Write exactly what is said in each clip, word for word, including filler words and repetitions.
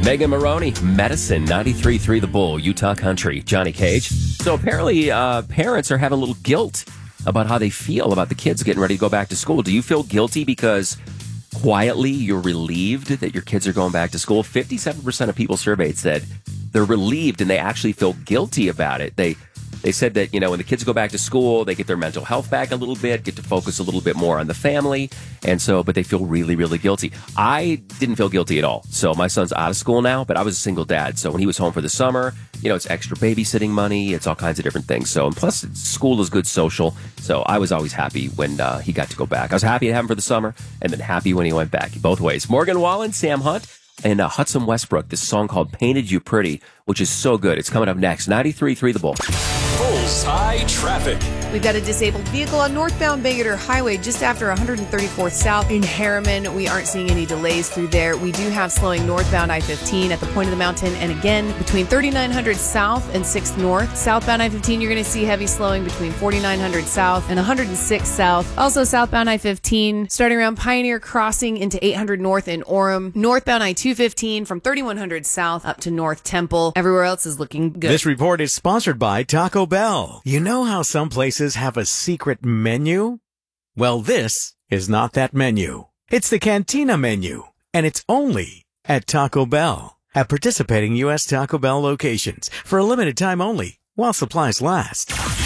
Megan Maroney, Medicine, ninety-three point three The Bull, Utah Country, Johnny Cage. So apparently uh, parents are having a little guilt about how they feel about the kids getting ready to go back to school. Do you feel guilty because quietly you're relieved that your kids are going back to school? fifty-seven percent of people surveyed said they're relieved and they actually feel guilty about it. They They said that, you know, when the kids go back to school, they get their mental health back a little bit, get to focus a little bit more on the family. And so, but they feel really, really guilty. I didn't feel guilty at all. So my son's out of school now, but I was a single dad. So when he was home for the summer, you know, it's extra babysitting money. It's all kinds of different things. So, and plus school is good social. So I was always happy when uh, he got to go back. I was happy to have him for the summer and then happy when he went back, both ways. Morgan Wallen, Sam Hunt, and uh, Hudson Westbrook, this song called Painted You Pretty, which is so good. It's coming up next. ninety-three point three The Bull. Bullseye traffic. We've got a disabled vehicle on northbound Bangerter Highway just after one hundred thirty-fourth South in Harriman. We aren't seeing any delays through there. We do have slowing northbound I fifteen at the point of the mountain. And again, between thirty-nine hundred South and sixth North. Southbound I fifteen, you're going to see heavy slowing between forty-nine hundred South and one hundred six South. Also southbound I fifteen, starting around Pioneer Crossing into eight hundred North in Orem. Northbound I two fifteen from thirty-one hundred South up to North Temple. Everywhere else is looking good. This report is sponsored by Taco Bell. You know how some places have a secret menu? Well, this is not that menu. It's the Cantina menu, and it's only at Taco Bell. At participating U S Taco Bell locations for a limited time only, while supplies last.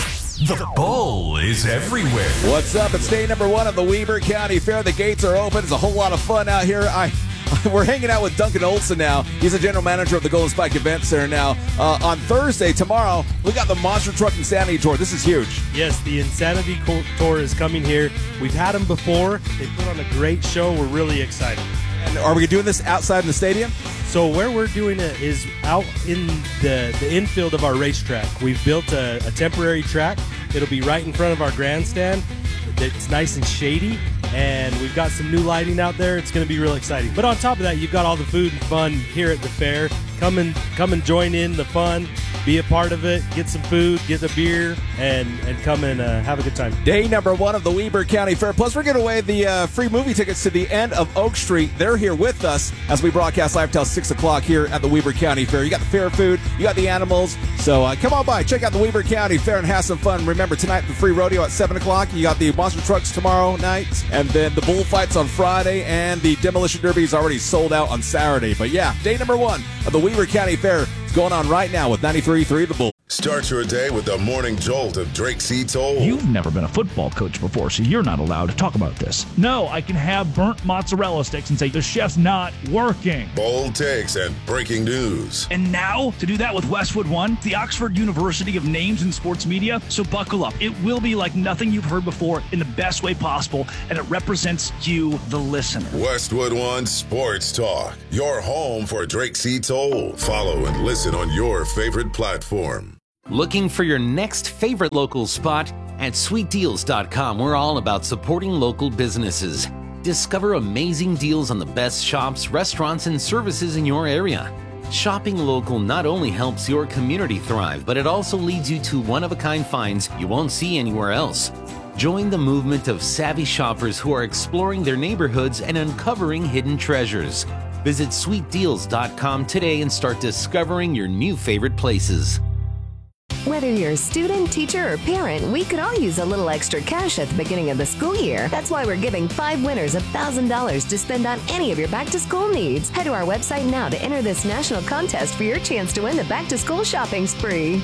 The Bull is everywhere. What's up? It's day number one of the Weber County Fair. The gates are open. It's a whole lot of fun out here. I... We're hanging out with Duncan Olson now. He's the general manager of the Golden Spike Event Center now. Uh, on Thursday, tomorrow, we got the Monster Truck Insanity Tour. This is huge. Yes, the Insanity Tour is coming here. We've had them before. They put on a great show. We're really excited. And are we doing this outside in the stadium? So where we're doing it is out in the, the infield of our racetrack. We've built a, a temporary track. It'll be right in front of our grandstand. It's nice and shady, and we've got some new lighting out there. It's going to be real exciting. But on top of that, you've got all the food and fun here at the fair. Come and come and join in the fun. Be a part of it. Get some food, get a beer, and, and come and uh, have a good time. Day number one of the Weber County Fair. Plus, we're giving away the uh, free movie tickets to The End of Oak Street. They're here with us as we broadcast live till six o'clock here at the Weber County Fair. You got the fair food. You got the animals. So uh, come on by. Check out the Weber County Fair and have some fun. Remember, tonight, the free rodeo at seven o'clock. You got the monster trucks tomorrow night. And then the bullfights on Friday. And the demolition derby is already sold out on Saturday. But yeah, day number one of the Weber County Fair is going on right now with ninety-three point three The Bull. Start your day with the morning jolt of Drake C. Toll. You've never been a football coach before, so you're not allowed to talk about this. No, I can have burnt mozzarella sticks and say the chef's not working. Bold takes and breaking news. And now, to do that with Westwood One, the Oxford University of Names in Sports Media. So buckle up. It will be like nothing you've heard before in the best way possible, and it represents you, the listener. Westwood One Sports Talk, your home for Drake C. Toll. Follow and listen on your favorite platform. Looking for your next favorite local spot? At sweet deals dot com, we're all about supporting local businesses. Discover amazing deals on the best shops, restaurants, and services in your area. Shopping local not only helps your community thrive, but it also leads you to one-of-a-kind finds you won't see anywhere else. Join the movement of savvy shoppers who are exploring their neighborhoods and uncovering hidden treasures. Visit sweet deals dot com today and start discovering your new favorite places. Whether you're a student, teacher, or parent, we could all use a little extra cash at the beginning of the school year. That's why we're giving five winners one thousand dollars to spend on any of your back-to-school needs. Head to our website now to enter this national contest for your chance to win the back-to-school shopping spree.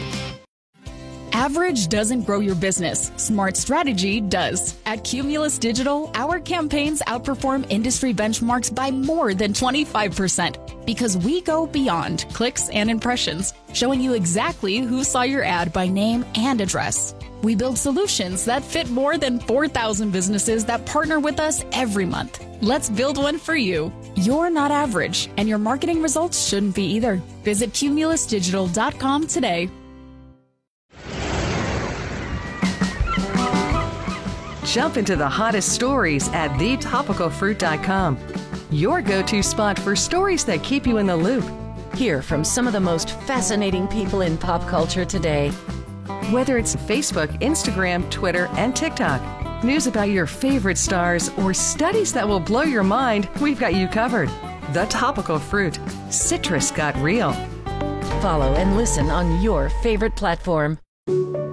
Average doesn't grow your business. Smart strategy does. At Cumulus Digital, our campaigns outperform industry benchmarks by more than twenty-five percent because we go beyond clicks and impressions, showing you exactly who saw your ad by name and address. We build solutions that fit more than four thousand businesses that partner with us every month. Let's build one for you. You're not average, and your marketing results shouldn't be either. Visit cumulus digital dot com today. Jump into the hottest stories at the topical fruit dot com. Your go-to spot for stories that keep you in the loop. Hear from some of the most fascinating people in pop culture today. Whether it's Facebook, Instagram, Twitter, and TikTok, news about your favorite stars, or studies that will blow your mind, we've got you covered. The Topical Fruit. Citrus got real. Follow and listen on your favorite platform.